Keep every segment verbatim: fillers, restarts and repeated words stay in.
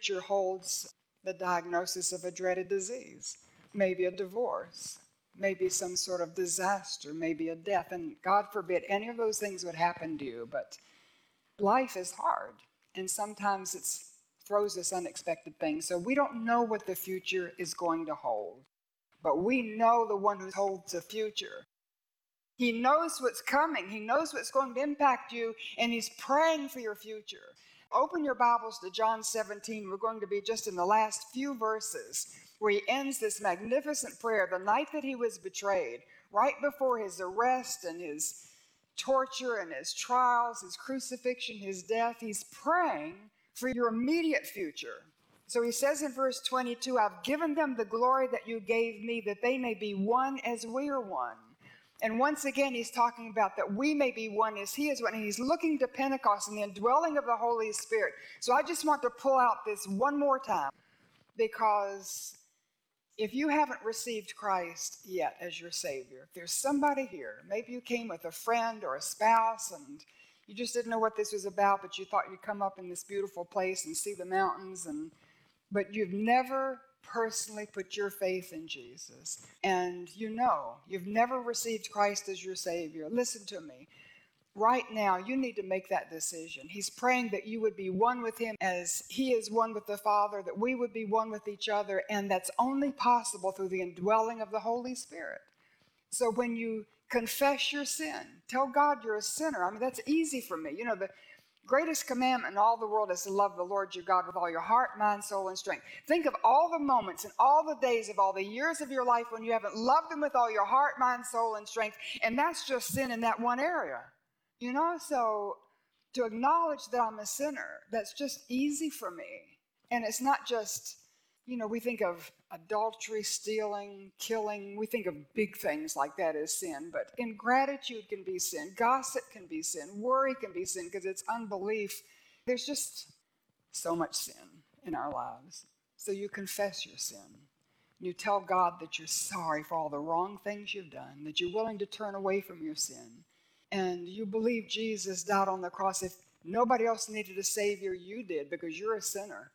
future holds the diagnosis of a dreaded disease, maybe a divorce, maybe some sort of disaster, maybe a death. And God forbid any of those things would happen to you, but life is hard, and sometimes it throws us unexpected things. So we don't know what the future is going to hold, but we know the one who holds the future. He knows what's coming. He knows what's going to impact you, and he's praying for your future. Open your Bibles to John seventeen. We're going to be just in the last few verses where he ends this magnificent prayer the night that he was betrayed, right before his arrest and his torture and his trials, his crucifixion, his death. He's praying for your immediate future. So he says in verse twenty-two, I've given them the glory that you gave me, that they may be one as we are one. And once again, he's talking about that we may be one as he is one. And he's looking to Pentecost and the indwelling of the Holy Spirit. So I just want to pull out this one more time, because if you haven't received Christ yet as your Savior, if there's somebody here, maybe you came with a friend or a spouse and you just didn't know what this was about, but you thought you'd come up in this beautiful place and see the mountains, and but you've never personally put your faith in Jesus, and you know you've never received Christ as your Savior. Listen to me. Right now, you need to make that decision. He's praying that you would be one with him as he is one with the Father, that we would be one with each other, and that's only possible through the indwelling of the Holy Spirit. So when you confess your sin, tell God you're a sinner. I mean, that's easy for me. You know, the greatest commandment in all the world is to love the Lord your God with all your heart, mind, soul, and strength. Think of all the moments and all the days of all the years of your life when you haven't loved him with all your heart, mind, soul, and strength, and that's just sin in that one area. You know, so to acknowledge that I'm a sinner, that's just easy for me. And it's not just, you know, we think of adultery, stealing, killing. We think of big things like that as sin. But ingratitude can be sin. Gossip can be sin. Worry can be sin because it's unbelief. There's just so much sin in our lives. So you confess your sin. You tell God that you're sorry for all the wrong things you've done, that you're willing to turn away from your sin. And you believe Jesus died on the cross. If nobody else needed a Savior, you did, because you're a sinner.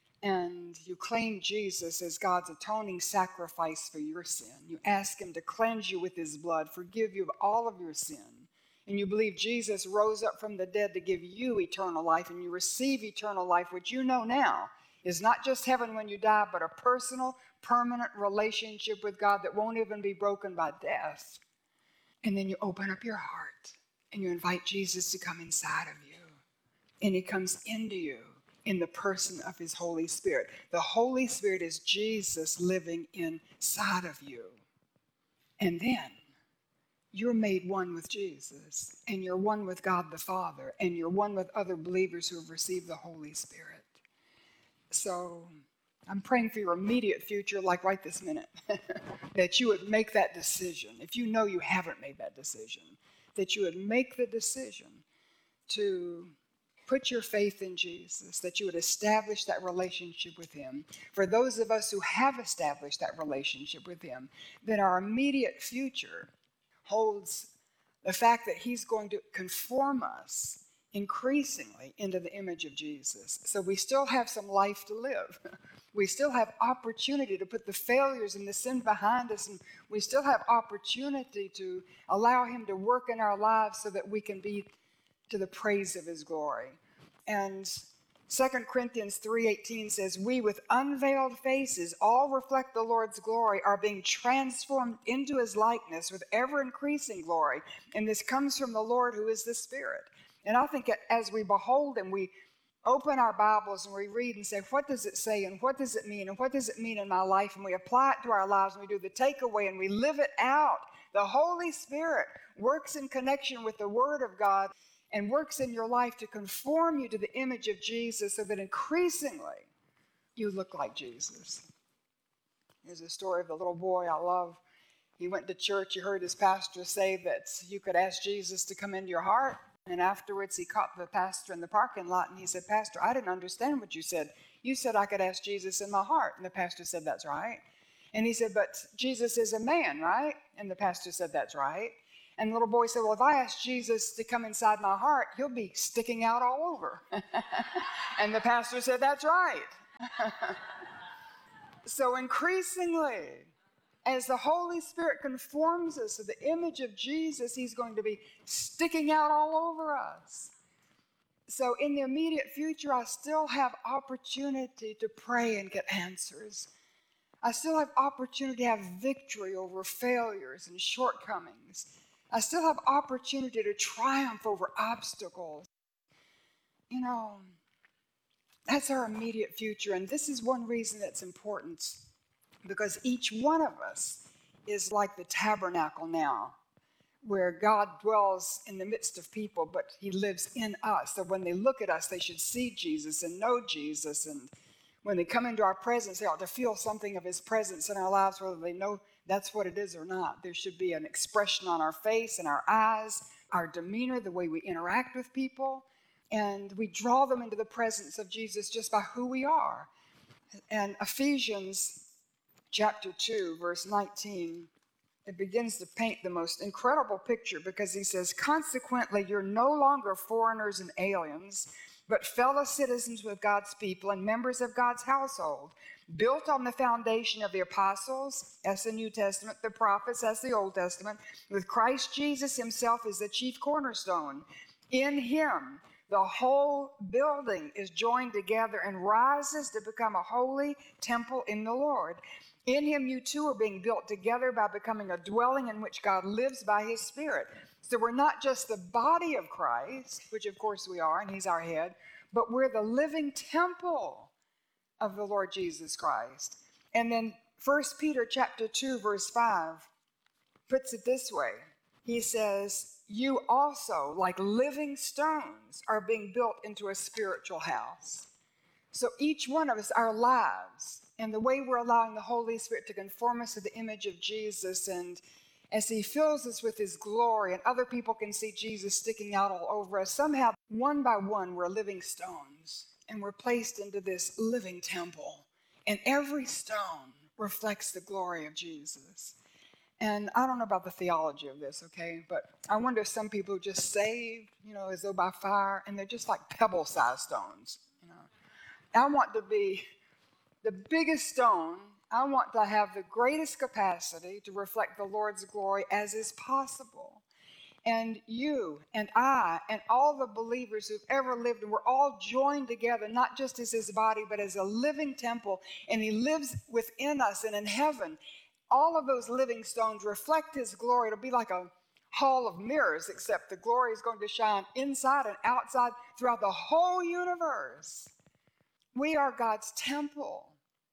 And you claim Jesus as God's atoning sacrifice for your sin. You ask him to cleanse you with his blood, forgive you of all of your sin. And you believe Jesus rose up from the dead to give you eternal life, and you receive eternal life, which you know now is not just heaven when you die, but a personal, permanent relationship with God that won't even be broken by death. And then you open up your heart and you invite Jesus to come inside of you. And he comes into you in the person of his Holy Spirit. The Holy Spirit is Jesus living inside of you. And then you're made one with Jesus, and you're one with God the Father, and you're one with other believers who have received the Holy Spirit. So I'm praying for your immediate future, like right this minute, that you would make that decision. If you know you haven't made that decision, that you would make the decision to put your faith in Jesus, that you would establish that relationship with him. For those of us who have established that relationship with him, then our immediate future holds the fact that he's going to conform us increasingly into the image of Jesus. So we still have some life to live. We still have opportunity to put the failures and the sin behind us, and we still have opportunity to allow him to work in our lives so that we can be to the praise of his glory. And Second Corinthians three eighteen says, we with unveiled faces all reflect the Lord's glory, are being transformed into his likeness with ever-increasing glory. And this comes from the Lord who is the Spirit. And I think as we behold him, we open our Bibles and we read and say, what does it say and what does it mean and what does it mean in my life? And we apply it to our lives and we do the takeaway and we live it out. The Holy Spirit works in connection with the Word of God and works in your life to conform you to the image of Jesus so that increasingly you look like Jesus. There's a story of the little boy I love. He went to church. He heard his pastor say that you could ask Jesus to come into your heart. And afterwards, he caught the pastor in the parking lot, and he said, Pastor, I didn't understand what you said. You said I could ask Jesus in my heart. And the pastor said, that's right. And he said, but Jesus is a man, right? And the pastor said, that's right. And the little boy said, well, if I ask Jesus to come inside my heart, he'll be sticking out all over. And the pastor said, that's right. So increasingly, as the Holy Spirit conforms us to the image of Jesus, he's going to be sticking out all over us. So in the immediate future, I still have opportunity to pray and get answers. I still have opportunity to have victory over failures and shortcomings. I still have opportunity to triumph over obstacles. You know, that's our immediate future. And this is one reason that's important, because each one of us is like the tabernacle now, where God dwells in the midst of people, but he lives in us. So when they look at us, they should see Jesus and know Jesus. And when they come into our presence, they ought to feel something of his presence in our lives, whether they know that's what it is or not. There should be an expression on our face and our eyes, our demeanor, the way we interact with people. And we draw them into the presence of Jesus just by who we are. And Ephesians chapter two, verse nineteen, it begins to paint the most incredible picture, because he says, consequently, you're no longer foreigners and aliens, but fellow citizens with God's people and members of God's household, built on the foundation of the apostles, as the New Testament, the prophets, as the Old Testament, with Christ Jesus himself as the chief cornerstone. In him, the whole building is joined together and rises to become a holy temple in the Lord. In him, you too are being built together by becoming a dwelling in which God lives by his Spirit. So we're not just the body of Christ, which of course we are, and he's our head, but we're the living temple of the Lord Jesus Christ. And then First Peter chapter two, verse five puts it this way. He says, you also, like living stones, are being built into a spiritual house. So each one of us, our lives, and the way we're allowing the Holy Spirit to conform us to the image of Jesus, and as he fills us with his glory, and other people can see Jesus sticking out all over us, somehow, one by one, we're living stones, and we're placed into this living temple. And every stone reflects the glory of Jesus. And I don't know about the theology of this, okay? But I wonder if some people are just saved, you know, as though by fire, and they're just like pebble-sized stones, you know. I want to be the biggest stone. I want to have the greatest capacity to reflect the Lord's glory as is possible. And you and I and all the believers who've ever lived, and we're all joined together, not just as his body, but as a living temple, and he lives within us and in heaven. All of those living stones reflect his glory. It'll be like a hall of mirrors, except the glory is going to shine inside and outside throughout the whole universe. We are God's temple.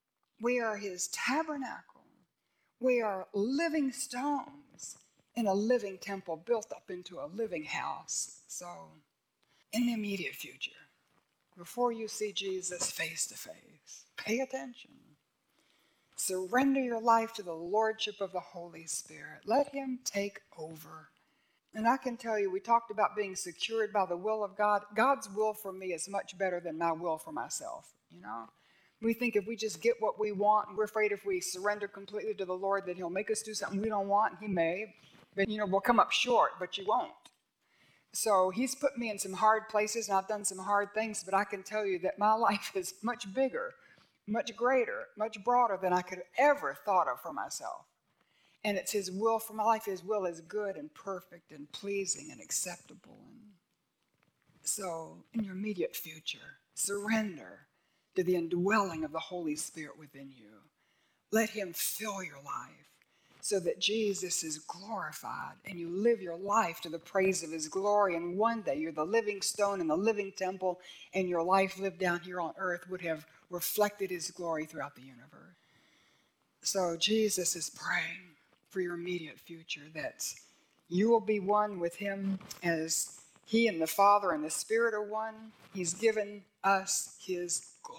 We are his tabernacle. We are living stones in a living temple built up into a living house. So, in the immediate future, before you see Jesus face to face, pay attention. Surrender your life to the lordship of the Holy Spirit. Let him take over. And I can tell you, we talked about being secured by the will of God. God's will for me is much better than my will for myself, you know. We think if we just get what we want, and we're afraid if we surrender completely to the Lord that he'll make us do something we don't want. He may, but, you know, we'll come up short, but you won't. So he's put me in some hard places, and I've done some hard things, but I can tell you that my life is much bigger, much greater, much broader than I could have ever thought of for myself. And it's his will for my life. His will is good and perfect and pleasing and acceptable. And so in your immediate future, surrender to the indwelling of the Holy Spirit within you. Let him fill your life so that Jesus is glorified and you live your life to the praise of his glory. And one day you're the living stone in the living temple, and your life lived down here on earth would have reflected his glory throughout the universe. So Jesus is praying for your immediate future, that you will be one with him as he and the Father and the Spirit are one. He's given us his glory,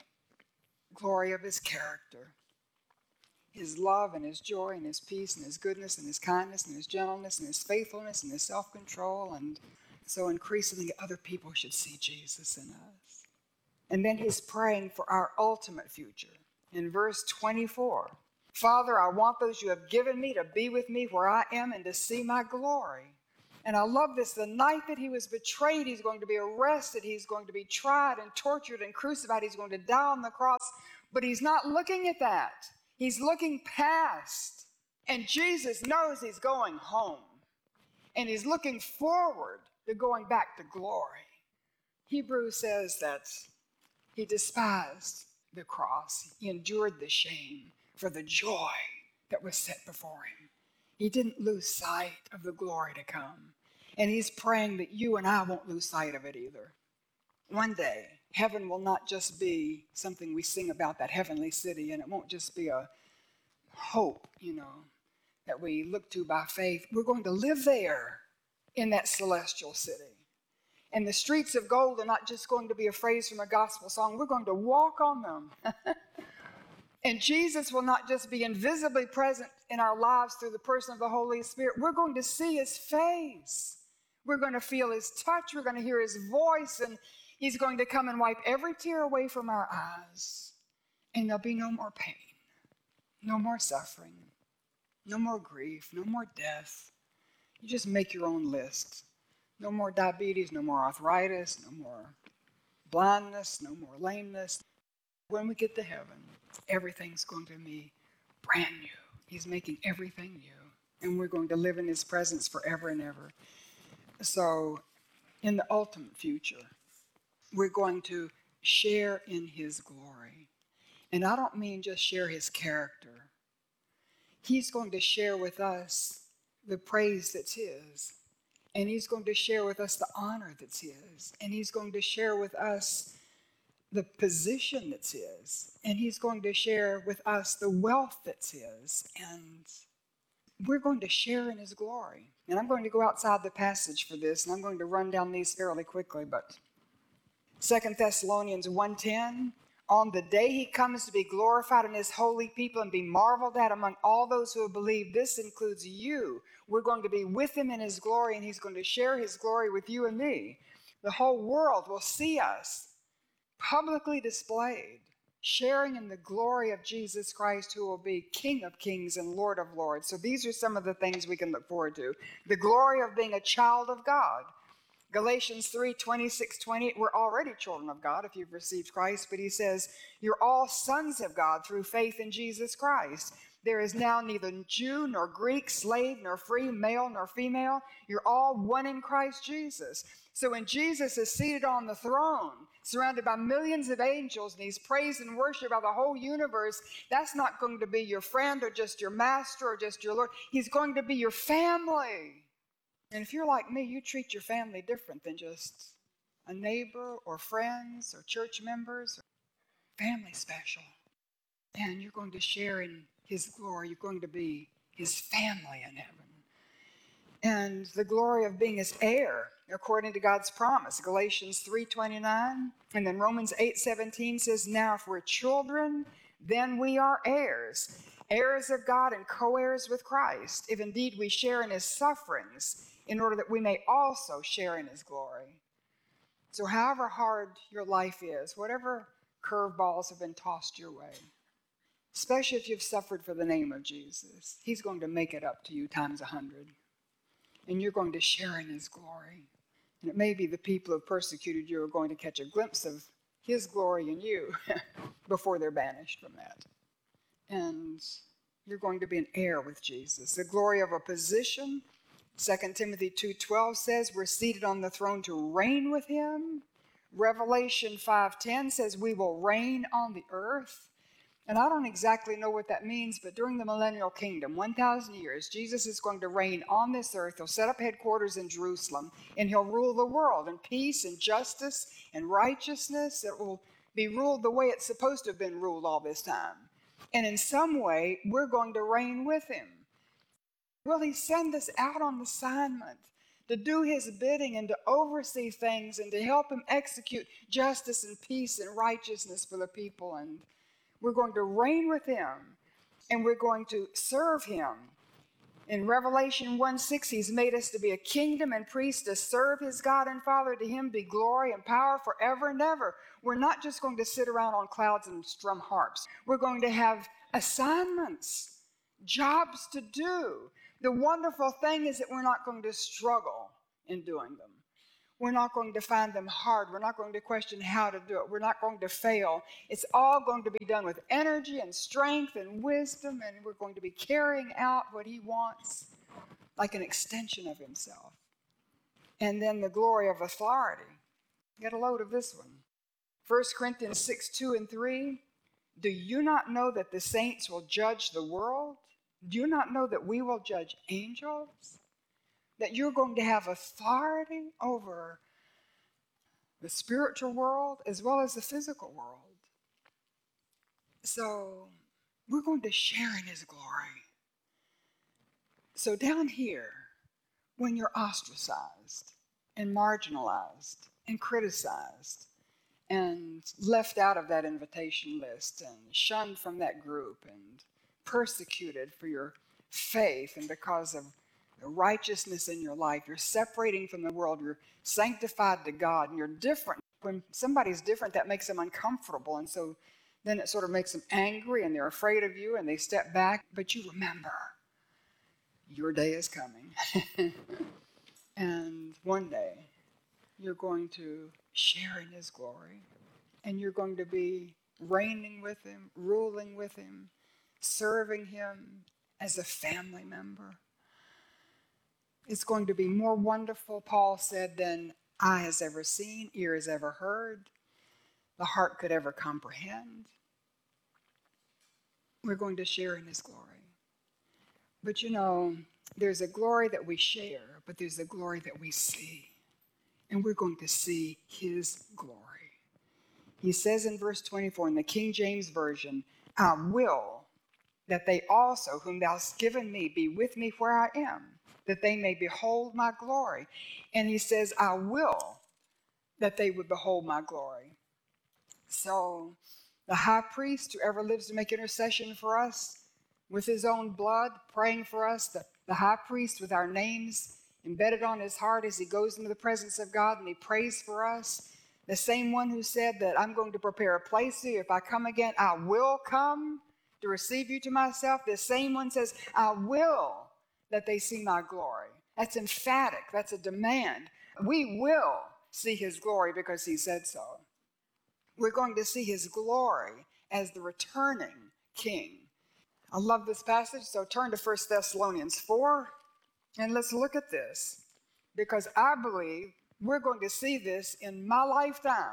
glory of his character, his love and his joy and his peace and his goodness and his kindness and his gentleness and his faithfulness and his self-control. And so increasingly other people should see Jesus in us. And then he's praying for our ultimate future. In verse twenty-four, Father, I want those you have given me to be with me where I am and to see my glory. And I love this. The night that he was betrayed, he's going to be arrested. He's going to be tried and tortured and crucified. He's going to die on the cross. But he's not looking at that. He's looking past. And Jesus knows he's going home. And he's looking forward to going back to glory. Hebrews says that he despised the cross. He endured the shame for the joy that was set before him. He didn't lose sight of the glory to come. And he's praying that you and I won't lose sight of it either. One day, heaven will not just be something we sing about, that heavenly city, and it won't just be a hope, you know, that we look to by faith. We're going to live there in that celestial city. And the streets of gold are not just going to be a phrase from a gospel song. We're going to walk on them. And Jesus will not just be invisibly present in our lives through the person of the Holy Spirit. We're going to see his face. We're going to feel his touch. We're going to hear his voice. And he's going to come and wipe every tear away from our eyes. And there'll be no more pain, no more suffering, no more grief, no more death. You just make your own list. No more diabetes, no more arthritis, no more blindness, no more lameness. When we get to heaven, everything's going to be brand new. He's making everything new. And we're going to live in his presence forever and ever. So, in the ultimate future, we're going to share in his glory. And I don't mean just share his character. He's going to share with us the praise that's his. And he's going to share with us the honor that's his. And he's going to share with us the position that's his. And he's going to share with us the wealth that's his. And we're going to share in his glory. And I'm going to go outside the passage for this, and I'm going to run down these fairly quickly. But Second Thessalonians one ten, on the day he comes to be glorified in his holy people and be marveled at among all those who have believed, this includes you. We're going to be with him in his glory, and he's going to share his glory with you and me. The whole world will see us publicly displayed, sharing in the glory of Jesus Christ, who will be King of kings and Lord of lords. So these are some of the things we can look forward to. The glory of being a child of God. Galatians three, twenty-six, twenty-eight, we're already children of God if you've received Christ, but he says, you're all sons of God through faith in Jesus Christ. There is now neither Jew nor Greek, slave nor free, male nor female. You're all one in Christ Jesus. So when Jesus is seated on the throne, surrounded by millions of angels, and he's praised and worshiped by the whole universe, that's not going to be your friend or just your master or just your Lord. He's going to be your family. And if you're like me, you treat your family different than just a neighbor or friends or church members. Family special. And you're going to share in his glory. You're going to be his family in heaven. And the glory of being his heir, according to God's promise. Galatians three twenty-nine. And then Romans eight seventeen says, now if we're children, then we are heirs. Heirs of God and co-heirs with Christ, if indeed we share in his sufferings, in order that we may also share in his glory. So however hard your life is, whatever curveballs have been tossed your way, especially if you've suffered for the name of Jesus, he's going to make it up to you times a hundred. And you're going to share in his glory. And it may be the people who have persecuted you are going to catch a glimpse of his glory in you before they're banished from that. And you're going to be an heir with Jesus. The glory of a position. Second Timothy two twelve says we're seated on the throne to reign with him. Revelation five ten says we will reign on the earth. And I don't exactly know what that means, but during the millennial kingdom, one thousand years, Jesus is going to reign on this earth. He'll set up headquarters in Jerusalem, and he'll rule the world in peace and justice and righteousness. It will be ruled the way it's supposed to have been ruled all this time. And in some way, we're going to reign with him. Will he send us out on assignment to do his bidding and to oversee things and to help him execute justice and peace and righteousness for the people? And we're going to reign with him, and we're going to serve him. In Revelation one six, he's made us to be a kingdom and priests to serve his God and Father. To him be glory and power forever and ever. We're not just going to sit around on clouds and strum harps. We're going to have assignments, jobs to do. The wonderful thing is that we're not going to struggle. in doing them. We're not going to find them hard. We're not going to question how to do it. We're not going to fail. It's all going to be done with energy and strength and wisdom, and we're going to be carrying out what he wants like an extension of himself. And then the glory of authority. Get a load of this one. First Corinthians six, two and three. Do you not know that the saints will judge the world? Do you not know that we will judge angels? That you're going to have authority over the spiritual world as well as the physical world. So we're going to share in his glory. So down here, when you're ostracized and marginalized and criticized and left out of that invitation list and shunned from that group and persecuted for your faith and because of the righteousness in your life, you're separating from the world, you're sanctified to God, and you're different. When somebody's different, that makes them uncomfortable, and so then it sort of makes them angry, and they're afraid of you, and they step back. But you remember, your day is coming. And one day, you're going to share in his glory, and you're going to be reigning with him, ruling with him, serving him as a family member. It's going to be more wonderful, Paul said, than eye has ever seen, ear has ever heard, the heart could ever comprehend. We're going to share in his glory. But you know, there's a glory that we share, but there's a glory that we see. And we're going to see his glory. He says in verse twenty-four in the King James Version, I will that they also, whom thou hast given me, be with me where I am, that they may behold my glory. And he says, I will that they would behold my glory. So the high priest who ever lives to make intercession for us with his own blood, praying for us, the, the high priest with our names embedded on his heart as he goes into the presence of God and he prays for us, the same one who said that I'm going to prepare a place for you. If I come again, I will come to receive you to myself. The same one says, I will that they see my glory. That's emphatic. That's a demand. We will see his glory because he said so. We're going to see his glory as the returning king. I love this passage, so turn to First Thessalonians four, and let's look at this, because I believe we're going to see this in my lifetime.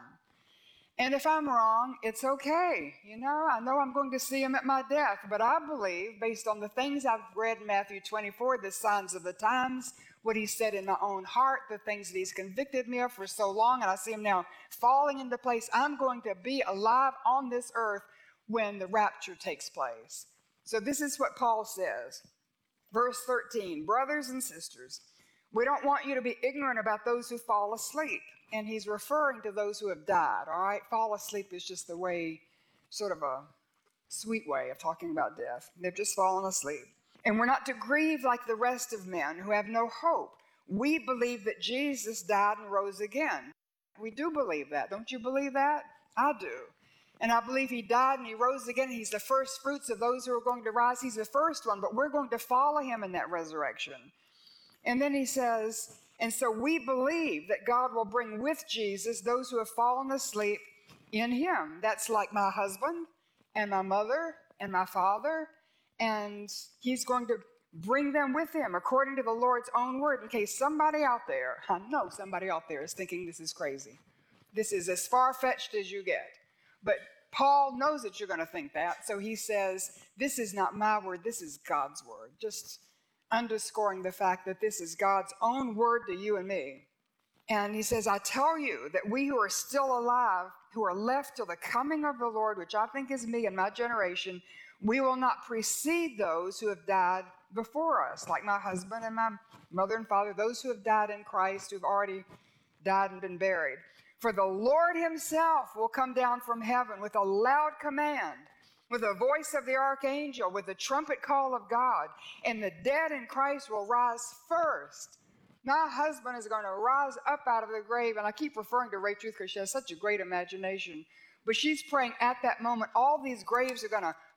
And if I'm wrong, it's okay. You know, I know I'm going to see him at my death, but I believe, based on the things I've read in Matthew twenty-four, the signs of the times, what he said in my own heart, the things that he's convicted me of for so long, and I see him now falling into place, I'm going to be alive on this earth when the rapture takes place. So this is what Paul says. Verse thirteen, brothers and sisters, we don't want you to be ignorant about those who fall asleep. And he's referring to those who have died, all right? Fall asleep is just the way, sort of a sweet way of talking about death. They've just fallen asleep. And we're not to grieve like the rest of men who have no hope. We believe that Jesus died and rose again. We do believe that. Don't you believe that? I do. And I believe he died and he rose again. He's the first fruits of those who are going to rise. He's the first one, but we're going to follow him in that resurrection. And then he says, and so we believe that God will bring with Jesus those who have fallen asleep in him. That's like my husband and my mother and my father. And he's going to bring them with him according to the Lord's own word. In case somebody out there, I know somebody out there is thinking this is crazy. This is as far-fetched as you get. But Paul knows that you're going to think that. So he says, this is not my word, this is God's word. Just underscoring the fact that this is God's own word to you and me. And he says, I tell you that we who are still alive, who are left till the coming of the Lord, which I think is me and my generation, we will not precede those who have died before us, like my husband and my mother and father, those who have died in Christ, who've already died and been buried. For the Lord himself will come down from heaven with a loud command, with the voice of the archangel, with the trumpet call of God, and the dead in Christ will rise first. My husband is going to rise up out of the grave, and I keep referring to Ray Truth because she has such a great imagination, but she's praying at that moment, all these graves are going to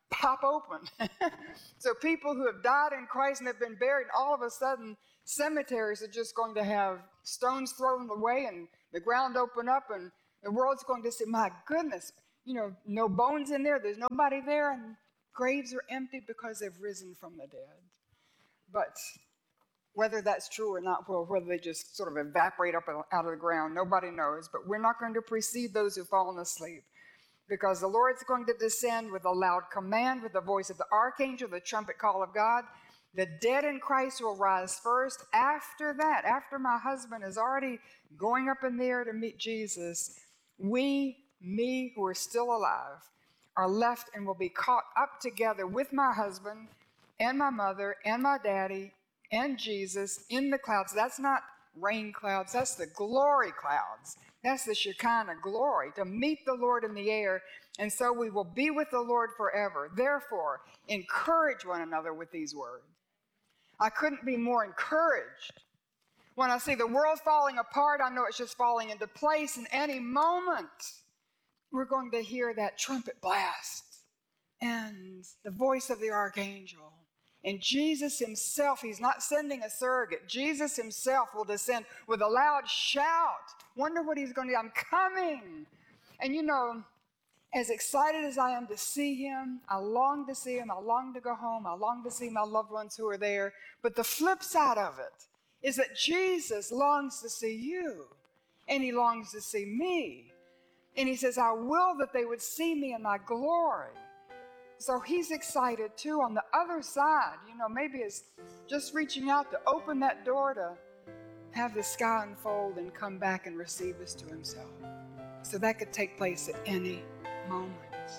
pop open. So people who have died in Christ and have been buried, all of a sudden, cemeteries are just going to have stones thrown away and the ground open up, and the world's going to say, my goodness, you know, no bones in there, there's nobody there, and graves are empty because they've risen from the dead. But whether that's true or not, or whether they just sort of evaporate up out of the ground, nobody knows. But we're not going to precede those who've fallen asleep, because the Lord's going to descend with a loud command, with the voice of the archangel, the trumpet call of God. The dead in Christ will rise first. After that, after my husband is already going up in the air to meet Jesus, we, me who are still alive, are left and will be caught up together with my husband and my mother and my daddy and Jesus in the clouds. That's not rain clouds, that's the glory clouds. That's the Shekinah glory, to meet the Lord in the air. And so we will be with the Lord forever. Therefore, encourage one another with these words. I couldn't be more encouraged. When I see the world falling apart, I know it's just falling into place. In any moment, we're going to hear that trumpet blast and the voice of the archangel. And Jesus himself, he's not sending a surrogate. Jesus himself will descend with a loud shout. Wonder what he's going to do. I'm coming. And you know, as excited as I am to see him, I long to see him. I long to go home. I long to see my loved ones who are there. But the flip side of it is that Jesus longs to see you, and he longs to see me. And he says, I will that they would see me in my glory. So he's excited too on the other side. You know, maybe it's just reaching out to open that door to have the sky unfold and come back and receive us to himself. So that could take place at any moment.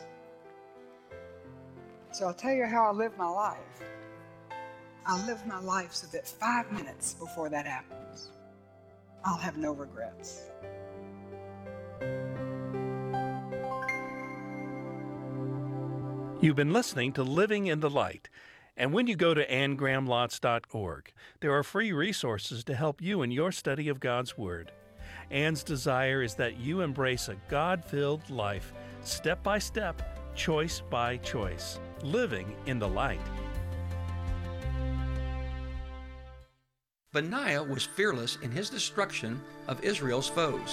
So I'll tell you how I live my life. I live my life so that five minutes before that happens, I'll have no regrets. You've been listening to Living in the Light. And when you go to anne graham lotz dot org, there are free resources to help you in your study of God's Word. Anne's desire is that you embrace a God-filled life, step by step, choice by choice, living in the light. Benaiah was fearless in his destruction of Israel's foes.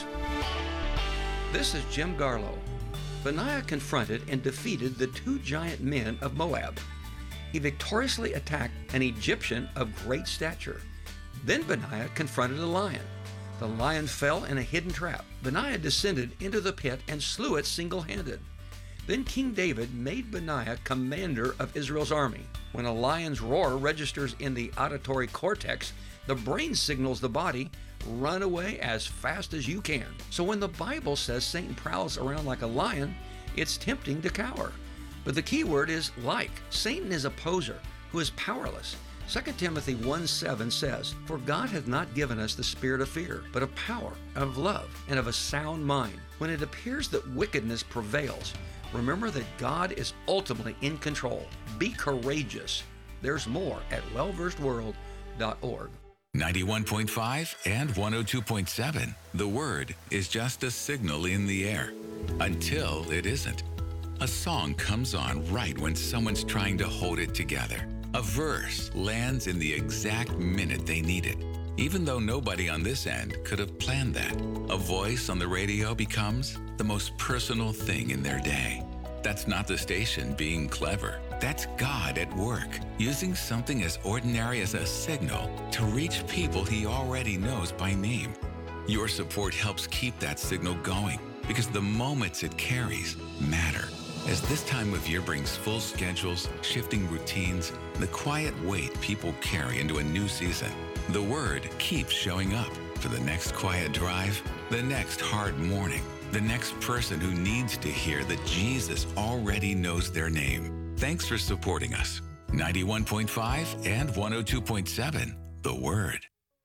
This is Jim Garlow. Benaiah confronted and defeated the two giant men of Moab. He victoriously attacked an Egyptian of great stature. Then Benaiah confronted a lion. The lion fell in a hidden trap. Benaiah descended into the pit and slew it single-handed. Then King David made Benaiah commander of Israel's army. When a lion's roar registers in the auditory cortex, the brain signals the body, run away as fast as you can. So when the Bible says Satan prowls around like a lion, it's tempting to cower. But the key word is like. Satan is a poser who is powerless. Second Timothy one seven says, For God hath not given us the spirit of fear, but of power, of love, and of a sound mind. When it appears that wickedness prevails, remember that God is ultimately in control. Be courageous. There's more at well versed world dot org. ninety-one point five and one oh two point seven. The Word is just a signal in the air until it isn't. A song comes on right when someone's trying to hold it together. A verse lands in the exact minute they need it, even though nobody on this end could have planned that. A voice on the radio becomes the most personal thing in their day. That's not the station being clever. That's God at work, using something as ordinary as a signal to reach people he already knows by name. Your support helps keep that signal going because the moments it carries matter. As this time of year brings full schedules, shifting routines, the quiet weight people carry into a new season, the Word keeps showing up for the next quiet drive, the next hard morning, the next person who needs to hear that Jesus already knows their name. Thanks for supporting us. ninety-one point five and one oh two point seven, The Word.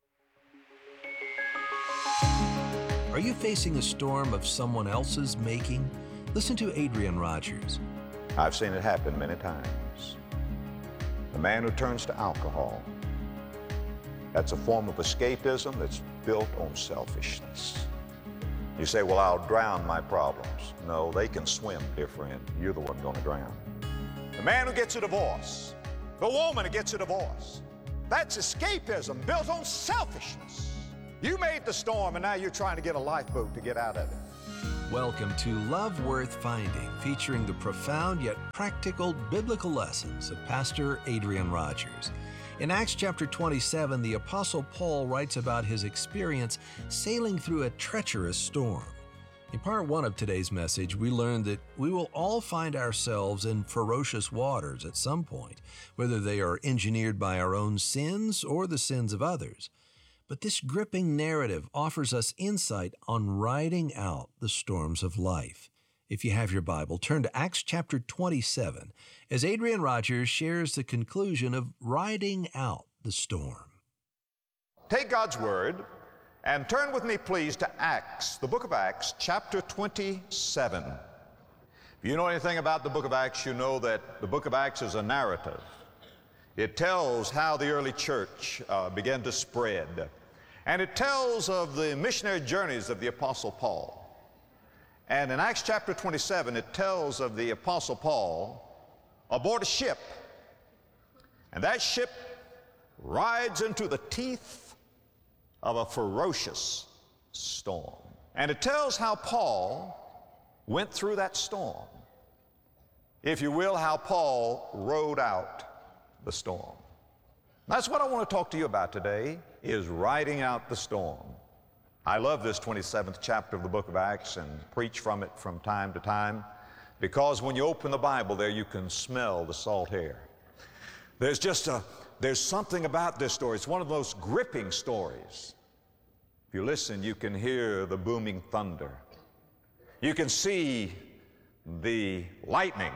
Are you facing a storm of someone else's making? Listen to Adrian Rogers. I've seen it happen many times. The man who turns to alcohol. That's a form of escapism that's built on selfishness. You say, well, I'll drown my problems. No, they can swim, dear friend. You're the one going to drown. The man who gets a divorce, the woman who gets a divorce. That's escapism built on selfishness. You made the storm and now you're trying to get a lifeboat to get out of it. Welcome to Love Worth Finding, featuring the profound yet practical biblical lessons of Pastor Adrian Rogers. In Acts chapter twenty-seven, the Apostle Paul writes about his experience sailing through a treacherous storm. In part one of today's message, we learned that we will all find ourselves in ferocious waters at some point, whether they are engineered by our own sins or the sins of others. But this gripping narrative offers us insight on riding out the storms of life. If you have your Bible, turn to Acts chapter twenty-seven as Adrian Rogers shares the conclusion of riding out the storm. Take God's Word and turn with me, please, to Acts, the book of Acts, chapter twenty-seven. If you know anything about the book of Acts, you know that the book of Acts is a narrative. It tells how the early church uh, began to spread. And it tells of the missionary journeys of the Apostle Paul. And in Acts chapter twenty-seven, it tells of the Apostle Paul aboard a ship. And that ship rides into the teeth of a ferocious storm. And it tells how Paul went through that storm. If you will, how Paul rode out the storm. That's what I want to talk to you about today, is riding out the storm. I love this twenty-seventh chapter of the book of Acts and preach from it from time to time, because when you open the Bible there, you can smell the salt air. There's just a, there's something about this story. It's one of the most gripping stories. If you listen, you can hear the booming thunder. You can see the lightning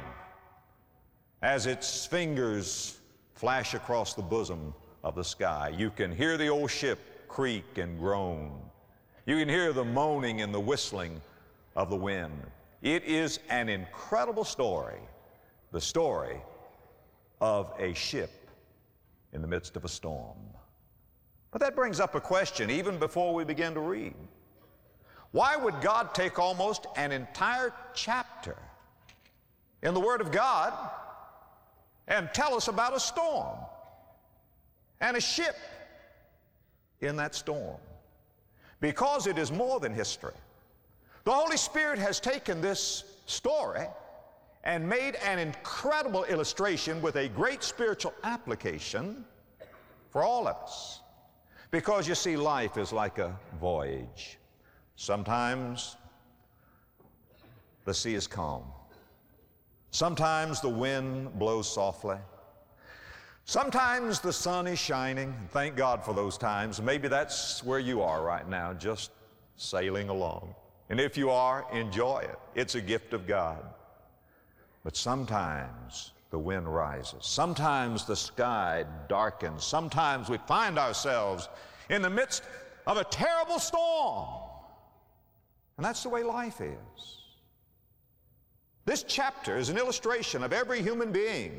as its fingers flash across the bosom of the sky. You can hear the old ship creak and groan. You can hear the moaning and the whistling of the wind. It is an incredible story, the story of a ship in the midst of a storm. But that brings up a question even before we begin to read. Why would God take almost an entire chapter in the Word of God and tell us about a storm and a ship in that storm? Because it is more than history. The Holy Spirit has taken this story and made an incredible illustration with a great spiritual application for all of us. Because you see, life is like a voyage. Sometimes the sea is calm. Sometimes the wind blows softly. Sometimes the sun is shining. Thank God for those times. Maybe that's where you are right now, just sailing along. And if you are, enjoy it. It's a gift of God. But sometimes the wind rises. Sometimes the sky darkens. Sometimes we find ourselves in the midst of a terrible storm. And that's the way life is. This chapter is an illustration of every human being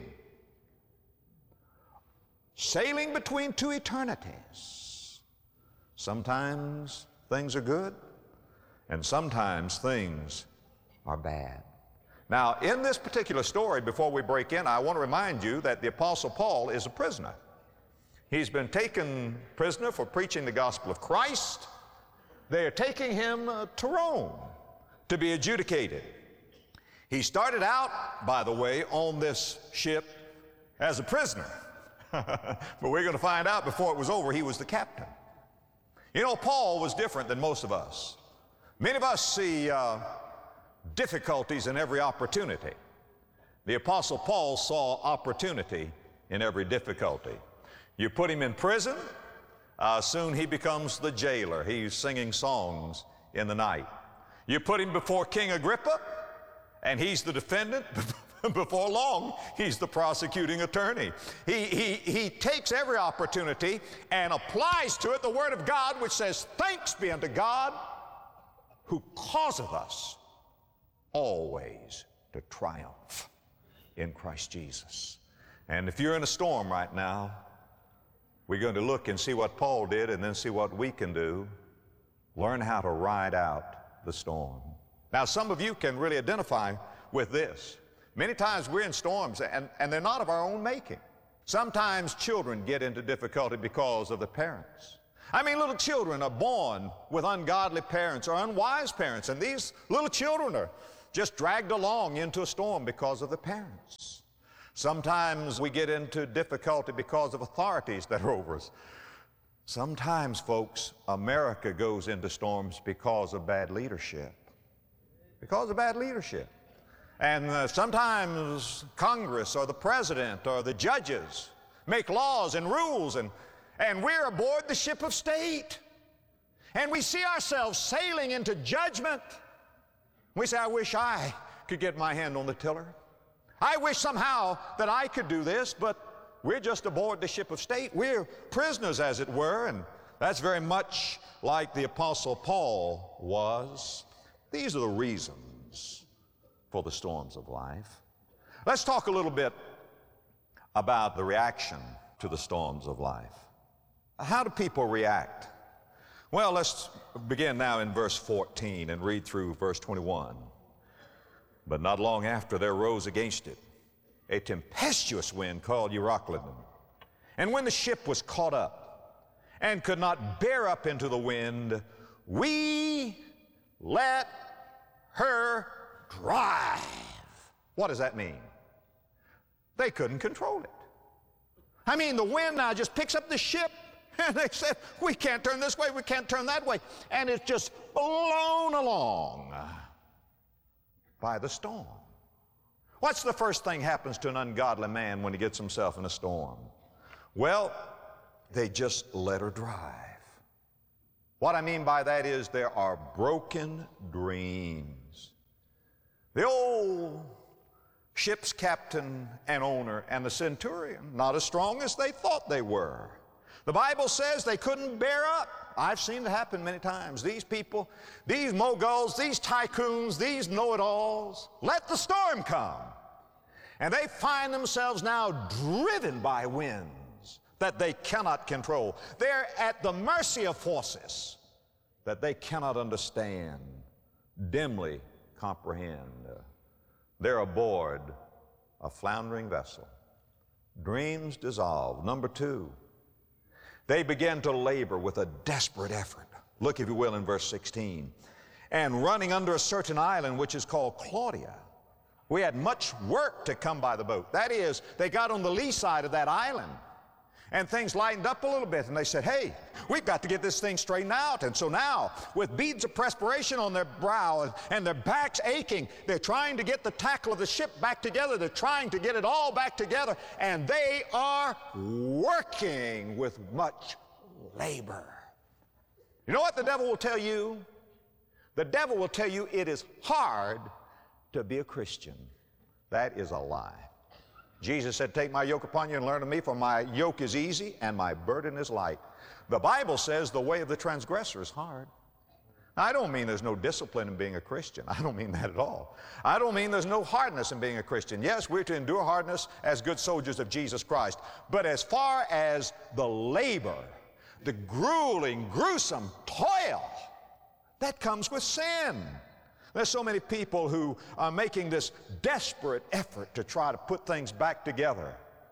sailing between two eternities. Sometimes things are good, and sometimes things are bad. Now, in this particular story, before we break in, I want to remind you that the Apostle Paul is a prisoner. He's been taken prisoner for preaching the gospel of Christ. They are taking him uh, to Rome to be adjudicated. He started out, by the way, on this ship as a prisoner. But we're going to find out before it was over, he was the captain. You know, Paul was different than most of us. Many of us see uh, difficulties in every opportunity. The Apostle Paul saw opportunity in every difficulty. You put him in prison, uh, soon he becomes the jailer. He's singing songs in the night. You put him before King Agrippa, and he's the defendant. Before long, he's the prosecuting attorney. He, he, he takes every opportunity and applies to it the Word of God, which says, "Thanks be unto God who causeth us always to triumph in Christ Jesus." And if you're in a storm right now, we're going to look and see what Paul did and then see what we can do. Learn how to ride out the storm. Now, some of you can really identify with this Many times we're in storms, and, and they're not of our own making. Sometimes children get into difficulty because of the parents. I mean, little children are born with ungodly parents or unwise parents, and these little children are just dragged along into a storm because of the parents. Sometimes we get into difficulty because of authorities that are over us. Sometimes, folks, America goes into storms because of bad leadership. Because of bad leadership. And uh, sometimes Congress or the president or the judges make laws and rules, and, and we're aboard the ship of state. And we see ourselves sailing into judgment. We say, I wish I could get my hand on the tiller. I wish somehow that I could do this, but we're just aboard the ship of state. We're prisoners, as it were, and that's very much like the Apostle Paul was. These are the reasons for the storms of life. Let's talk a little bit about the reaction to the storms of life. How do people react? Well, let's begin now in verse fourteen and read through verse twenty-one. But not long after there rose against it a tempestuous wind called Euroclydon. And when the ship was caught up and could not bear up into the wind, we let her drive. What does that mean? They couldn't control it. I mean, the wind now just picks up the ship, and they said, we can't turn this way, we can't turn that way, and it's just blown along by the storm. What's the first thing happens to an ungodly man when he gets himself in a storm? Well, they just let her drive. What I mean by that is there are broken dreams. The old ship's captain and owner and the centurion, not as strong as they thought they were. The Bible says they couldn't bear up. I've seen it happen many times. These people, these moguls, these tycoons, these know-it-alls, let the storm come. And they find themselves now driven by winds that they cannot control. They're at the mercy of forces that they cannot understand, dimly comprehend. They're aboard a floundering vessel. Dreams dissolve. Number two, they begin to labor with a desperate effort. Look, if you will, in verse sixteen. And running under a certain island which is called Claudia. We had much work to come by the boat. That is, they got on the lee side of that island, and things lightened up a little bit, and they said, hey, we've got to get this thing straightened out. And so now, with beads of perspiration on their brow and, and their backs aching, they're trying to get the tackle of the ship back together. They're trying to get it all back together, and they are working with much labor. You know what the devil will tell you? The devil will tell you it is hard to be a Christian. That is a lie. Jesus said, take my yoke upon you and learn of me, for my yoke is easy and my burden is light. The Bible says the way of the transgressor is hard. Now, I don't mean there's no discipline in being a Christian. I don't mean that at all. I don't mean there's no hardness in being a Christian. Yes, we're to endure hardness as good soldiers of Jesus Christ. But as far as the labor, the grueling, gruesome toil, that comes with sin. There's so many people who are making this desperate effort to try to put things back together.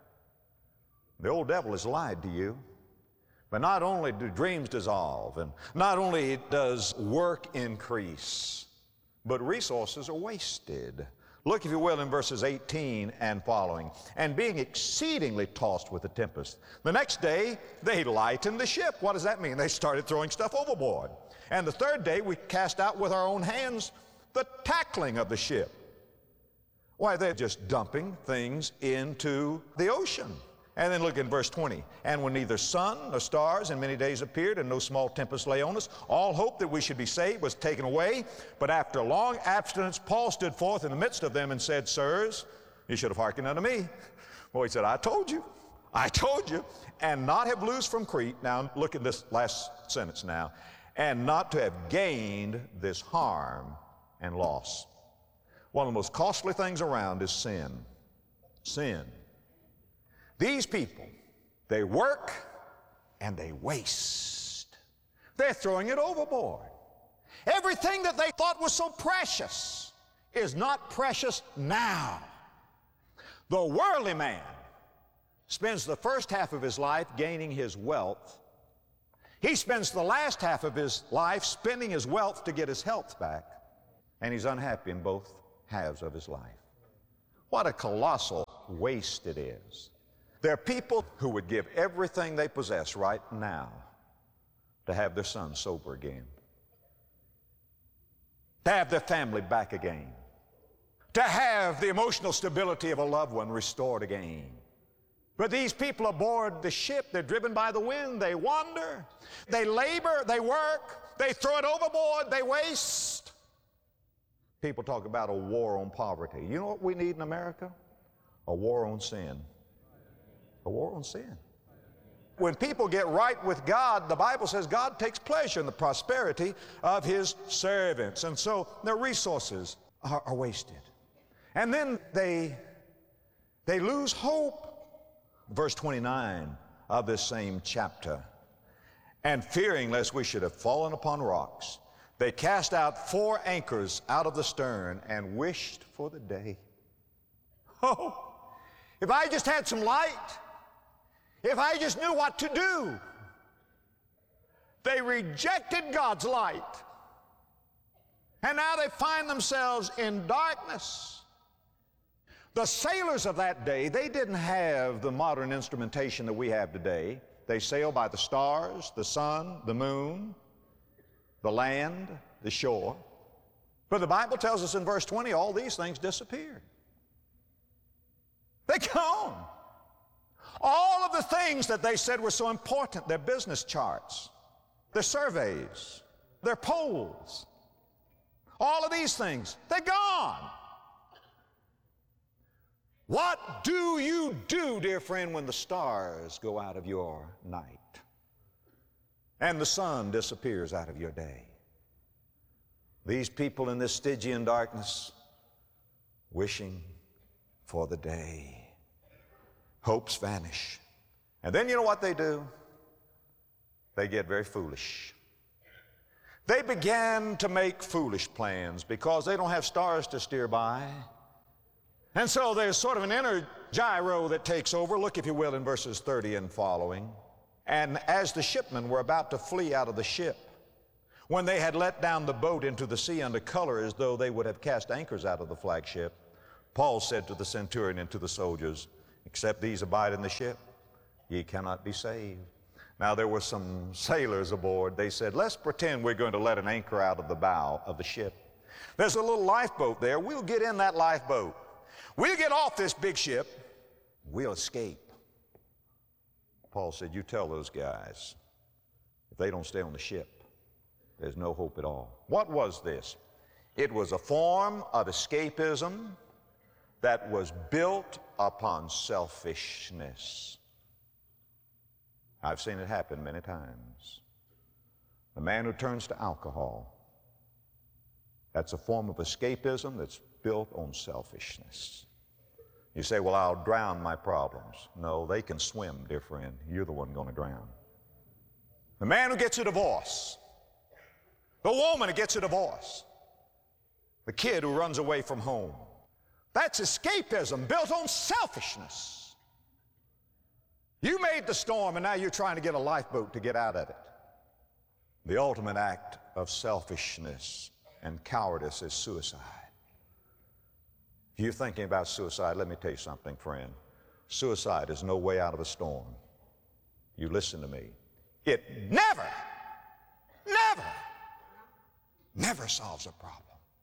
The old devil has lied to you. But not only do dreams dissolve, and not only does work increase, but resources are wasted. Look, if you will, in verses eighteen and following. And being exceedingly tossed with the tempest, the next day they lightened the ship. What does that mean? They started throwing stuff overboard. And the third day we cast out with our own hands the tackling of the ship. Why, they're just dumping things into the ocean. And then look in verse twenty. And when neither sun nor stars in many days appeared, and no small tempest lay on us, all hope that we should be saved was taken away. But after long abstinence, Paul stood forth in the midst of them and said, sirs, you should have hearkened unto me. Well, he said, I told you. I told you. And not have loosed from Crete. Now, look at this last sentence now. And not to have gained this harm and loss. One of the most costly things around is sin. Sin. These people, they work and they waste. They're throwing it overboard. Everything that they thought was so precious is not precious now. The worldly man spends the first half of his life gaining his wealth. He spends the last half of his life spending his wealth to get his health back, and he's unhappy in both halves of his life. What a colossal waste it is. There are people who would give everything they possess right now to have their son sober again, to have their family back again, to have the emotional stability of a loved one restored again. But these people aboard the ship, they're driven by the wind, they wander, they labor, they work, they throw it overboard, they waste. People talk about a war on poverty. You know what we need in America? A war on sin. A war on sin. When people get right with God, the Bible says God takes pleasure in the prosperity of His servants. And so their resources are, are wasted. And then they, they lose hope. Verse twenty-nine of this same chapter. And fearing lest we should have fallen upon rocks, they cast out four anchors out of the stern and wished for the day. Oh, if I just had some light, if I just knew what to do. They rejected God's light. And now they find themselves in darkness. The sailors of that day, they didn't have the modern instrumentation that we have today. They sailed by the stars, the sun, the moon, the land, the shore. But the Bible tells us in verse twenty, all these things disappeared. They're gone. All of the things that they said were so important, their business charts, their surveys, their polls, all of these things, they're gone. What do you do, dear friend, when the stars go out of your night and the sun disappears out of your day? These people in this Stygian darkness, wishing for the day. Hopes vanish. And then you know what they do? They get very foolish. They began to make foolish plans because they don't have stars to steer by. And so there's sort of an inner gyro that takes over. Look, if you will, in verses thirty and following. And as the shipmen were about to flee out of the ship, when they had let down the boat into the sea under color as though they would have cast anchors out of the flagship, Paul said to the centurion and to the soldiers, except these abide in the ship, ye cannot be saved. Now there were some sailors aboard. They said, let's pretend we're going to let an anchor out of the bow of the ship. There's a little lifeboat there. We'll get in that lifeboat. We'll get off this big ship. We'll escape. Paul said, you tell those guys, if they don't stay on the ship, there's no hope at all. What was this? It was a form of escapism that was built upon selfishness. I've seen it happen many times. The man who turns to alcohol, that's a form of escapism that's built on selfishness. You say, well, I'll drown my problems. No, they can swim, dear friend. You're the one going to drown. The man who gets a divorce, the woman who gets a divorce, the kid who runs away from home, that's escapism built on selfishness. You made the storm and now you're trying to get a lifeboat to get out of it. The ultimate act of selfishness and cowardice is suicide. If you're thinking about suicide, let me tell you something, friend. Suicide is no way out of a storm. You listen to me. It never, never, never solves a problem.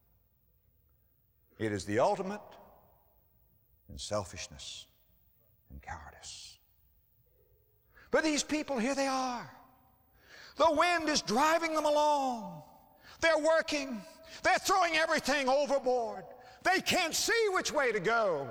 It is the ultimate in selfishness and cowardice. But these people, here they are. The wind is driving them along. They're working. They're throwing everything overboard. They can't see which way to go.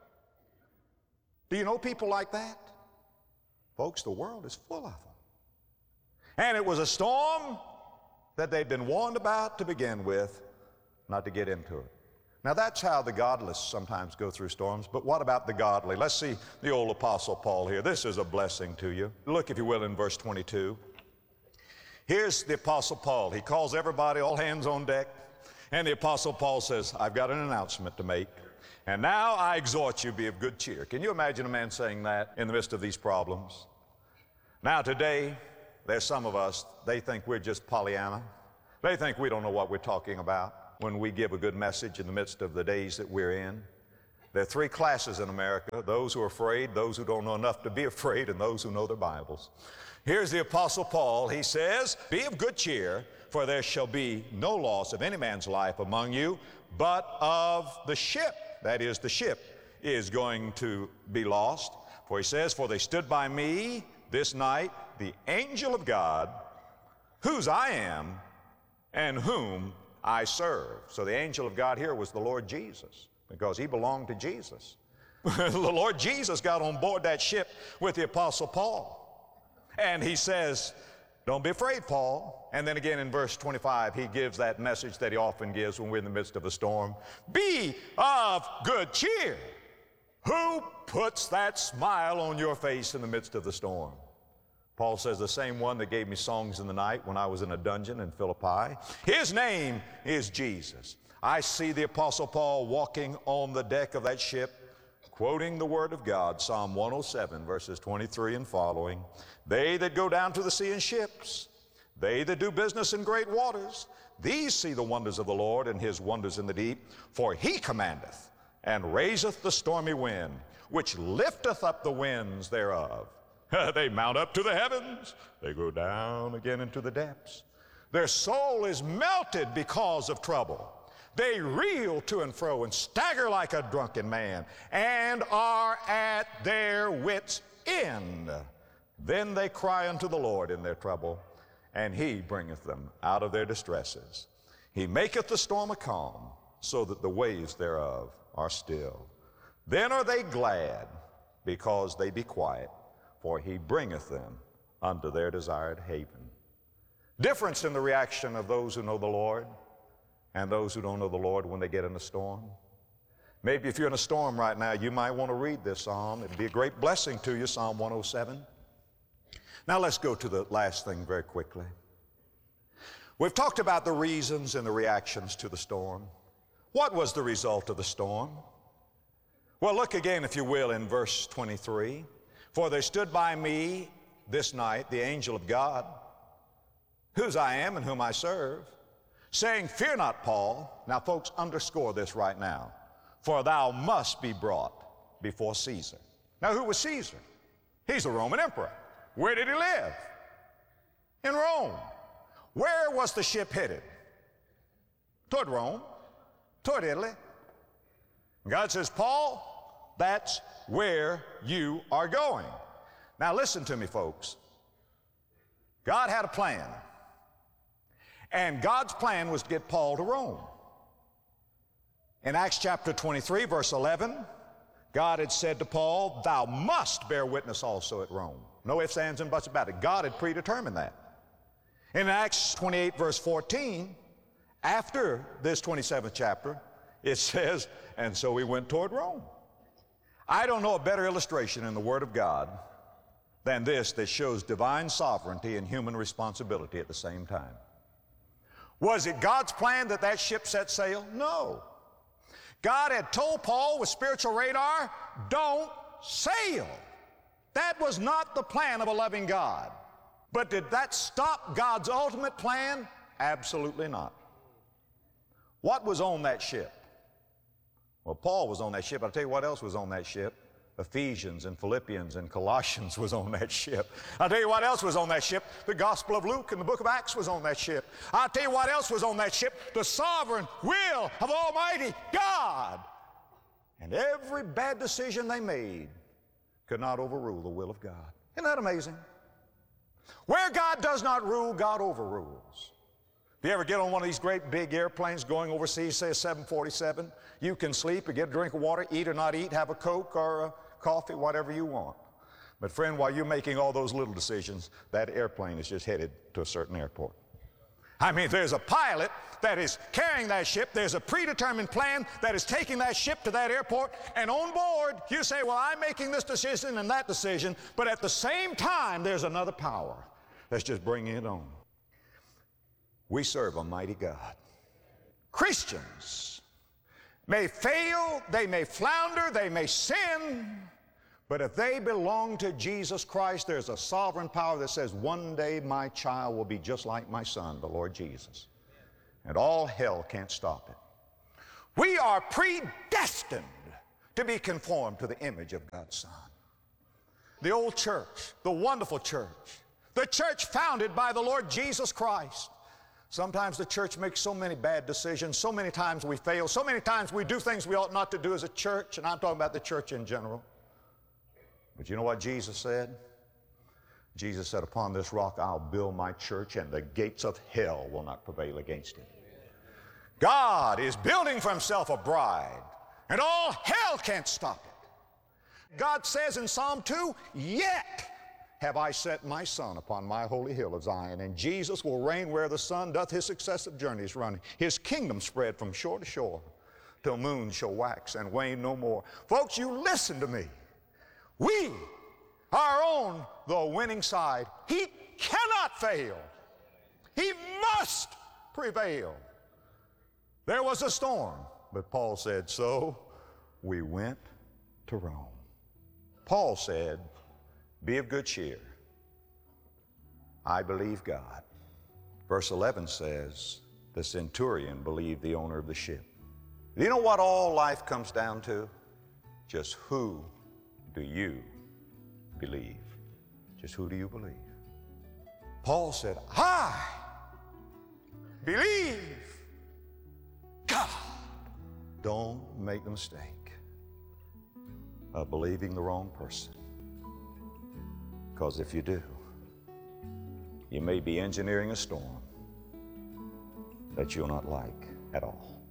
Do you know people like that? Folks, the world is full of them. And it was a storm that they'd been warned about to begin with, not to get into it. Now that's how the godless sometimes go through storms, but what about the godly? Let's see the old Apostle Paul here. This is a blessing to you. Look, if you will, in verse twenty-two. Here's the Apostle Paul. He calls everybody, all hands on deck. And the Apostle Paul says, I've got an announcement to make. And now I exhort you, be of good cheer. Can you imagine a man saying that in the midst of these problems? Now today, there's some of us, they think we're just Pollyanna. They think we don't know what we're talking about when we give a good message in the midst of the days that we're in. There are three classes in America: those who are afraid, those who don't know enough to be afraid, and those who know their Bibles. Here's the Apostle Paul. He says, be of good cheer, for there shall be no loss of any man's life among you, but of the ship. That is, the ship is going to be lost. For he says, for they stood by me this night, the angel of God, whose I am, and whom I serve. So the angel of God here was the Lord Jesus, because he belonged to Jesus. The Lord Jesus got on board that ship with the Apostle Paul. And he says, don't be afraid, Paul. And then again in verse twenty-five, he gives that message that he often gives when we're in the midst of a storm. Be of good cheer. Who puts that smile on your face in the midst of the storm? Paul says, the same one that gave me songs in the night when I was in a dungeon in Philippi. His name is Jesus. I see the Apostle Paul walking on the deck of that ship, quoting the Word of God, Psalm one oh seven, verses twenty-three and following. They that go down to the sea in ships, they that do business in great waters, these see the wonders of the Lord and his wonders in the deep. For he commandeth and raiseth the stormy wind, which lifteth up the winds thereof. They mount up to the heavens, they go down again into the depths. Their soul is melted because of trouble. They reel to and fro and stagger like a drunken man, and are at their wits' end. Then they cry unto the Lord in their trouble, and he bringeth them out of their distresses. He maketh the storm a calm, so that the waves thereof are still. Then are they glad, because they be quiet, for he bringeth them unto their desired haven. Difference in the reaction of those who know the Lord and those who don't know the Lord when they get in a storm. Maybe if you're in a storm right now, you might want to read this psalm. It'd be a great blessing to you, Psalm one oh seven. Now let's go to the last thing very quickly. We've talked about the reasons and the reactions to the storm. What was the result of the storm? Well, look again, if you will, in verse twenty-three. For there stood by me this night the angel of God, whose I am and whom I serve, saying, fear not, Paul. Now, folks, underscore this right now. For thou must be brought before Caesar. Now, who was Caesar? He's a Roman emperor. Where did he live? In Rome. Where was the ship headed? Toward Rome, toward Italy. God says, Paul, that's where you are going. Now, listen to me, folks. God had a plan. And God's plan was to get Paul to Rome. In Acts chapter twenty-three, verse eleven, God had said to Paul, thou must bear witness also at Rome. No ifs, ands, and buts about it. God had predetermined that. In Acts twenty-eight, verse fourteen, after this twenty-seventh chapter, it says, and so we went toward Rome. I don't know a better illustration in the Word of God than this that shows divine sovereignty and human responsibility at the same time. Was it God's plan that that ship set sail? No. God had told Paul with spiritual radar, don't sail. That was not the plan of a loving God. But did that stop God's ultimate plan? Absolutely not. What was on that ship? Well, Paul was on that ship. I'll tell you what else was on that ship. Ephesians and Philippians and Colossians was on that ship. I'll tell you what else was on that ship. The Gospel of Luke and the book of Acts was on that ship. I'll tell you what else was on that ship. The sovereign will of Almighty God. And every bad decision they made could not overrule the will of God. Isn't that amazing? Where God does not rule, God overrules. If you ever get on one of these great big airplanes going overseas, say a seven forty-seven, you can sleep or get a drink of water, eat or not eat, have a Coke or a coffee, whatever you want. But friend, while you're making all those little decisions, that airplane is just headed to a certain airport. I mean, there's a pilot that is carrying that ship. There's a predetermined plan that is taking that ship to that airport. And on board, you say, well, I'm making this decision and that decision. But at the same time, there's another power that's just bringing it on. We serve a mighty God. Christians may fail, they may flounder, they may sin, but if they belong to Jesus Christ, there's a sovereign power that says, one day my child will be just like my son, the Lord Jesus. And all hell can't stop it. We are predestined to be conformed to the image of God's Son. The old church, the wonderful church, the church founded by the Lord Jesus Christ. Sometimes the church makes so many bad decisions, so many times we fail, so many times we do things we ought not to do as a church, and I'm talking about the church in general. But you know what Jesus said? Jesus said, upon this rock I'll build my church, and the gates of hell will not prevail against it. God is building for himself a bride, and all hell can't stop it. God says in Psalm two, yet have I set my son upon my holy hill of Zion, and Jesus will reign where the sun doth his successive journeys run. His kingdom spread from shore to shore, till moon shall wax and wane no more. Folks, you listen to me. We are on the winning side. He cannot fail. He must prevail. There was a storm, but Paul said, so we went to Rome. Paul said, be of good cheer. I believe God. Verse eleven says, the centurion believed the owner of the ship. Do you know what all life comes down to? Just who do you believe? Just who do you believe? Paul said, I believe God. Don't make the mistake of believing the wrong person. Because if you do, you may be engineering a storm that you'll not like at all.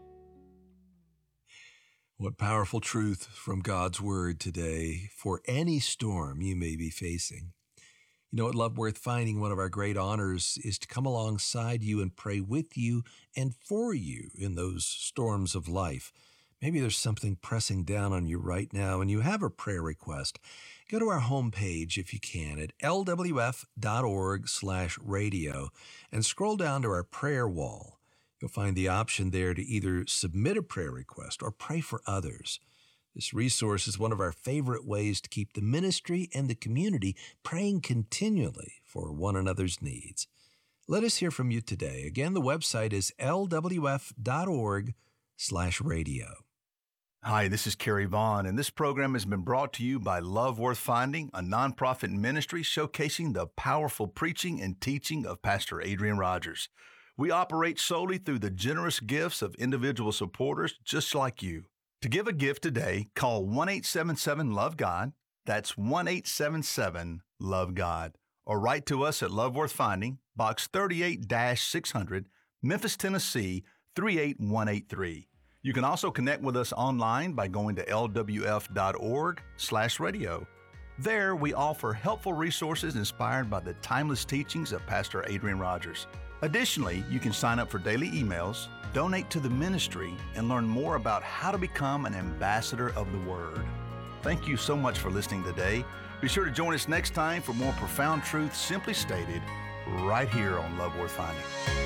What powerful truth from God's Word today for any storm you may be facing. You know, at Love Worth Finding, one of our great honors is to come alongside you and pray with you and for you in those storms of life. Maybe there's something pressing down on you right now and you have a prayer request. Go to our homepage if you can at L W F dot org slash radio and scroll down to our prayer wall. You'll find the option there to either submit a prayer request or pray for others. This resource is one of our favorite ways to keep the ministry and the community praying continually for one another's needs. Let us hear from you today. Again, the website is L W F dot org slash radio. Hi, this is Kerry Vaughn, and this program has been brought to you by Love Worth Finding, a nonprofit ministry showcasing the powerful preaching and teaching of Pastor Adrian Rogers. We operate solely through the generous gifts of individual supporters just like you. To give a gift today, call one eight seven seven love God. That's one eight seven seven love God. Or write to us at Love Worth Finding, Box thirty-eight six hundred, Memphis, Tennessee three eight one eight three. You can also connect with us online by going to L W F dot org slash radio. There, we offer helpful resources inspired by the timeless teachings of Pastor Adrian Rogers. Additionally, you can sign up for daily emails, donate to the ministry, and learn more about how to become an ambassador of the Word. Thank you so much for listening today. Be sure to join us next time for more profound truth simply stated right here on Love Worth Finding.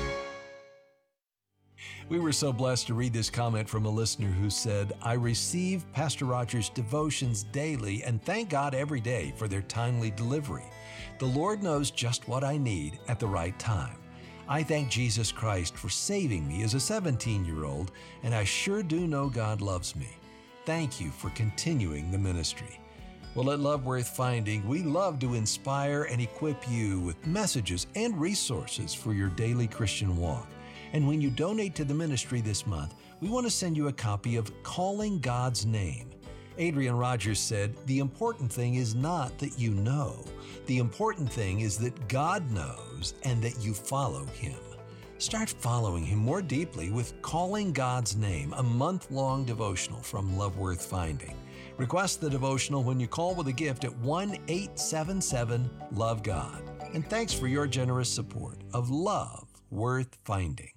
We were so blessed to read this comment from a listener who said, I receive Pastor Rogers' devotions daily and thank God every day for their timely delivery. The Lord knows just what I need at the right time. I thank Jesus Christ for saving me as a seventeen-year-old, and I sure do know God loves me. Thank you for continuing the ministry. Well, at Love Worth Finding, we love to inspire and equip you with messages and resources for your daily Christian walk. And when you donate to the ministry this month, we want to send you a copy of Calling God's Name. Adrian Rogers said, the important thing is not that you know. The important thing is that God knows and that you follow Him. Start following Him more deeply with Calling God's Name, a month-long devotional from Love Worth Finding. Request the devotional when you call with a gift at one eight seven seven love God. And thanks for your generous support of Love Worth Finding.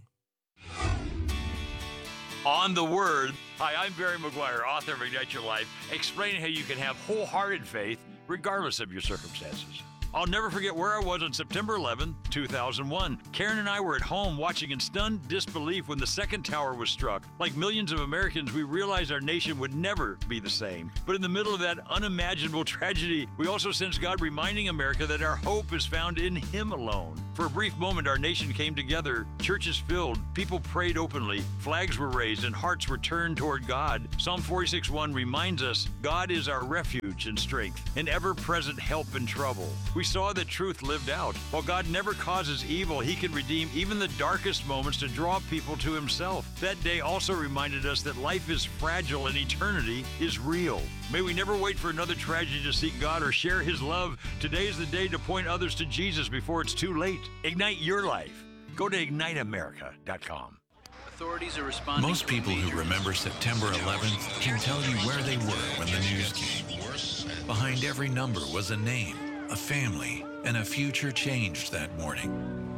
On the Word. Hi, I'm Barry McGuire, author of Ignite Your Life, explaining how you can have wholehearted faith regardless of your circumstances. I'll never forget where I was on September eleventh, two thousand one. Karen and I were at home watching in stunned disbelief when the second tower was struck. Like millions of Americans, we realized our nation would never be the same. But in the middle of that unimaginable tragedy, we also sensed God reminding America that our hope is found in Him alone. For a brief moment, our nation came together, churches filled, people prayed openly, flags were raised, and hearts were turned toward God. Psalm forty-six one reminds us, God is our refuge and strength, an ever-present help in trouble. We saw the truth lived out. While God never causes evil, He can redeem even the darkest moments to draw people to Himself. That day also reminded us that life is fragile and eternity is real. May we never wait for another tragedy to seek God or share His love. Today is the day to point others to Jesus before it's too late. Ignite your life. Go to ignite america dot com. Authorities are responding. Most people who remember September eleventh can tell you where they were when the news came. Behind every number was a name, a family, and a future changed that morning.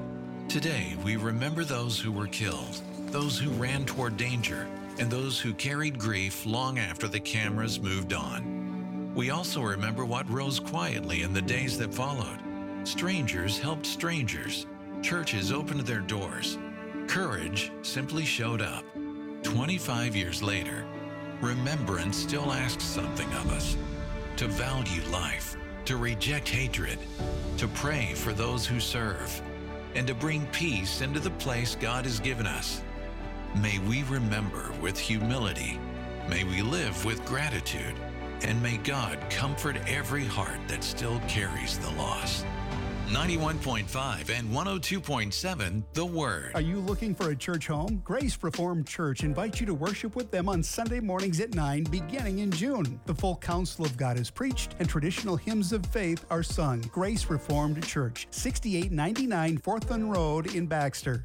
Today, we remember those who were killed, those who ran toward danger, and those who carried grief long after the cameras moved on. We also remember what rose quietly in the days that followed. Strangers helped strangers. Churches opened their doors. Courage simply showed up. twenty-five years later, remembrance still asks something of us. To value life, to reject hatred, to pray for those who serve, and to bring peace into the place God has given us. May we remember with humility. May we live with gratitude. And may God comfort every heart that still carries the loss. ninety-one point five and one oh two point seven, The Word. Are you looking for a church home? Grace Reformed Church invites you to worship with them on Sunday mornings at nine, beginning in June. The full counsel of God is preached and traditional hymns of faith are sung. Grace Reformed Church, sixty-eight ninety-nine Fourthland Road in Baxter.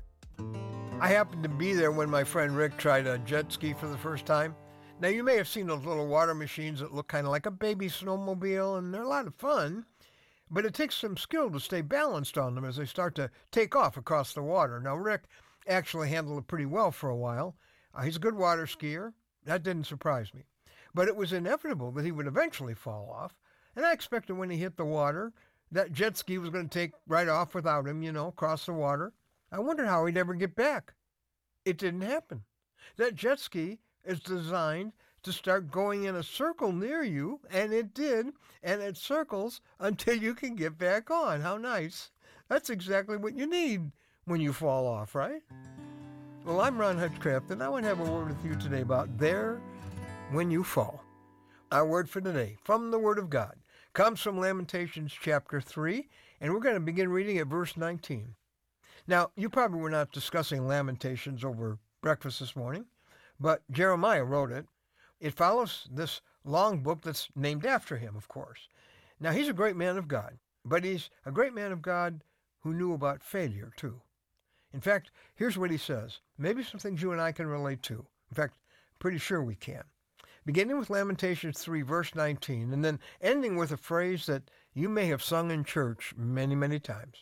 I happened to be there when my friend Rick tried a jet ski for the first time. Now, you may have seen those little water machines that look kind of like a baby snowmobile, and they're a lot of fun. But it takes some skill to stay balanced on them as they start to take off across the water. Now, Rick actually handled it pretty well for a while. Uh, he's a good water skier. That didn't surprise me. But it was inevitable that he would eventually fall off. And I expected when he hit the water, that jet ski was going to take right off without him, you know, across the water. I wondered how he'd ever get back. It didn't happen. That jet ski is designed to start going in a circle near you, and it did, and it circles until you can get back on. How nice. That's exactly what you need when you fall off, right? Well, I'm Ron Hutchcraft, and I want to have a word with you today about there when you fall. Our word for today, from the Word of God, comes from Lamentations chapter three, and we're going to begin reading at verse nineteen. Now, you probably were not discussing Lamentations over breakfast this morning, but Jeremiah wrote it. It follows this long book that's named after him, of course. Now, he's a great man of God, but he's a great man of God who knew about failure, too. In fact, here's what he says. Maybe some things you and I can relate to. In fact, pretty sure we can. Beginning with Lamentations three, verse nineteen, and then ending with a phrase that you may have sung in church many, many times.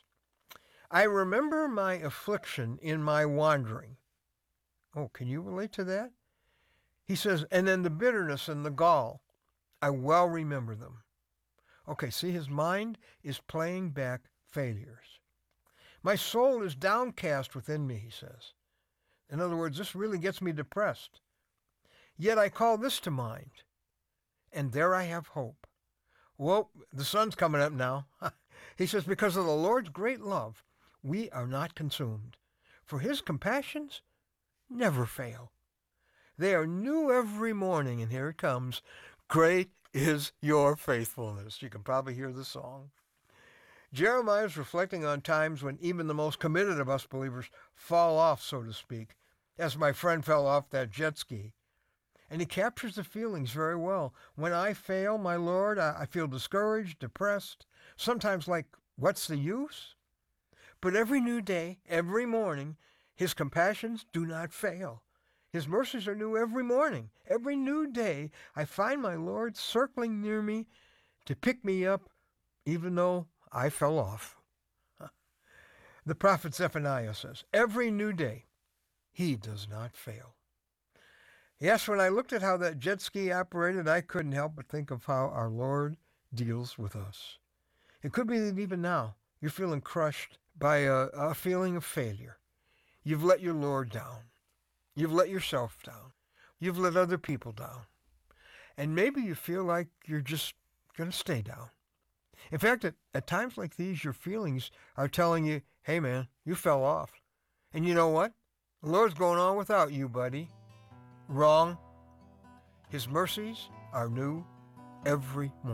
I remember my affliction in my wandering. Oh, can you relate to that? He says, and then the bitterness and the gall, I well remember them. Okay, see, his mind is playing back failures. My soul is downcast within me, he says. In other words, this really gets me depressed. Yet I call this to mind, and there I have hope. Well, the sun's coming up now. He says, because of the Lord's great love, we are not consumed, for his compassions never fail. They are new every morning, and here it comes. Great is your faithfulness. You can probably hear the song. Jeremiah is reflecting on times when even the most committed of us believers fall off, so to speak, as my friend fell off that jet ski. And he captures the feelings very well. When I fail, my Lord, I, I feel discouraged, depressed, sometimes like, what's the use? But every new day, every morning, his compassions do not fail. His mercies are new every morning. Every new day, I find my Lord circling near me to pick me up, even though I fell off. The prophet Zephaniah says, every new day, he does not fail. Yes, when I looked at how that jet ski operated, I couldn't help but think of how our Lord deals with us. It could be that even now you're feeling crushed by a, a feeling of failure. You've let your Lord down. You've let yourself down. You've let other people down. And maybe you feel like you're just going to stay down. In fact, at, at times like these, your feelings are telling you, hey man, you fell off. And you know what? The Lord's going on without you, buddy. Wrong. His mercies are new every morning.